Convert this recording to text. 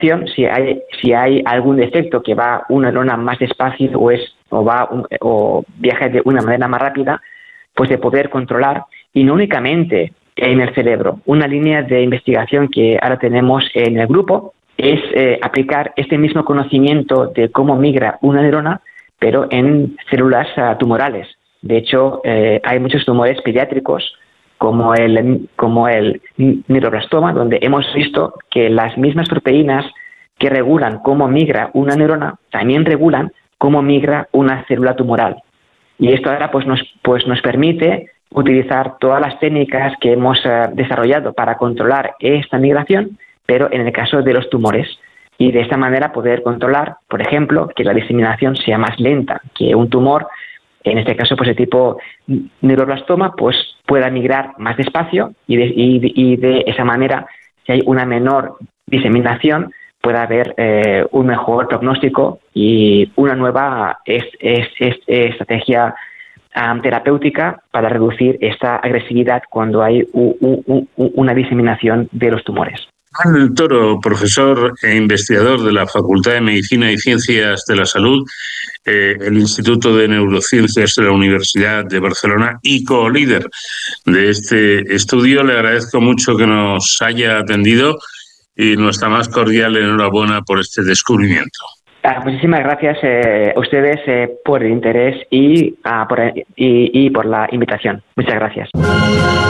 si hay algún defecto que va una neurona más despacio o viaja de una manera más rápida, pues de poder controlar, y no únicamente en el cerebro. Una línea de investigación que ahora tenemos en el grupo es aplicar este mismo conocimiento de cómo migra una neurona, pero en células tumorales. De hecho, hay muchos tumores pediátricos, como el neuroblastoma, donde hemos visto que las mismas proteínas que regulan cómo migra una neurona también regulan cómo migra una célula tumoral. Y esto ahora pues nos permite utilizar todas las técnicas que hemos desarrollado para controlar esta migración, pero en el caso de los tumores. Y de esta manera poder controlar, por ejemplo, que la diseminación sea más lenta, que un tumor, en este caso pues de tipo neuroblastoma, pues pueda migrar más despacio y de esa manera, si hay una menor diseminación, pueda haber un mejor pronóstico y una nueva estrategia terapéutica para reducir esta agresividad cuando hay una diseminación de los tumores. Juan del Toro, profesor e investigador de la Facultad de Medicina y Ciencias de la Salud, el Instituto de Neurociencias de la Universidad de Barcelona y co-líder de este estudio, le agradezco mucho que nos haya atendido y nuestra más cordial enhorabuena por este descubrimiento. Muchísimas gracias a ustedes por el interés y por la invitación. Muchas gracias.